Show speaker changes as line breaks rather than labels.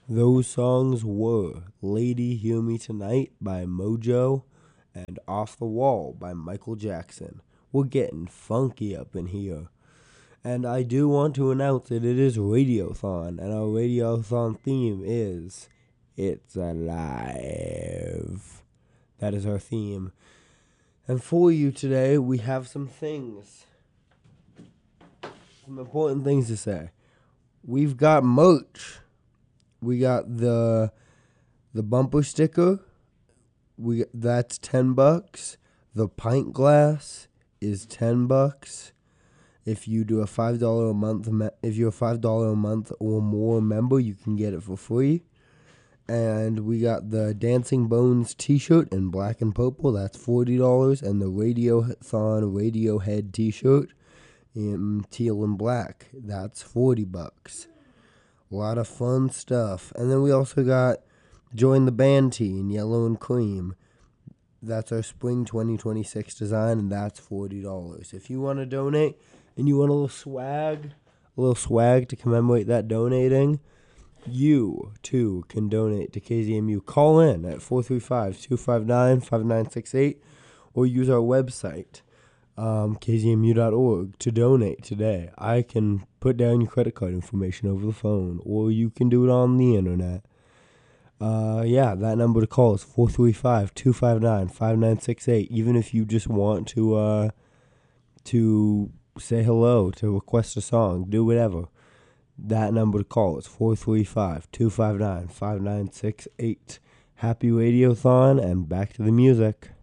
Those songs were Lady Hear Me Tonight by Mojo and Off the Wall by Michael Jackson. We're getting funky up in here. And I do want to announce that it is Radiothon, and our Radiothon theme is It's Alive. That is our theme. And for you today, we have some important things to say. We've got merch. We got the bumper sticker. That's $10. The pint glass is $10. If you do a $5 a month, if you're a $5 a month or more member, you can get it for free. And we got the Dancing Bones T-shirt in black and purple. That's $40, and the Radiohead T-shirt in teal and black. That's $40. A lot of fun stuff. And then we also got Join the Band tee in yellow and cream. That's our spring 2026 design, and that's $40. If you want to donate and you want a little swag to commemorate that donating, you too can donate to KZMU. Call in at 435-259-5968 or use our website, kzmu.org, to donate today. I can put down your credit card information over the phone, or you can do it on the internet. That number to call is 435-259-5968. Even if you just want to say hello, to request a song, do whatever. That number to call is 435-259-5968. Happy Radiothon, and back to the music.